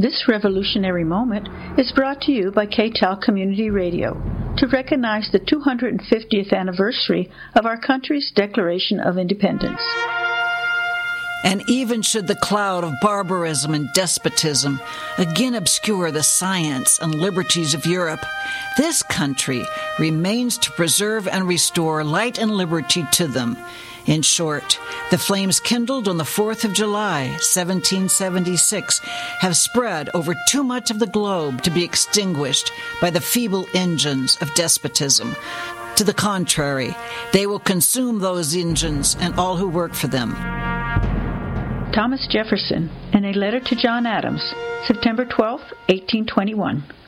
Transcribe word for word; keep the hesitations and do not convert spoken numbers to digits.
This revolutionary moment is brought to you by K T E L Community Radio to recognize the two hundred fiftieth anniversary of our country's Declaration of Independence. And even should the cloud of barbarism and despotism again obscure the science and liberties of Europe, this country remains to preserve and restore light and liberty to them. In short, the flames kindled on the fourth of July, seventeen seventy-six, have spread over too much of the globe to be extinguished by the feeble engines of despotism. To the contrary, they will consume those engines and all who work for them. Thomas Jefferson, in a letter to John Adams, September twelfth, eighteen twenty-one.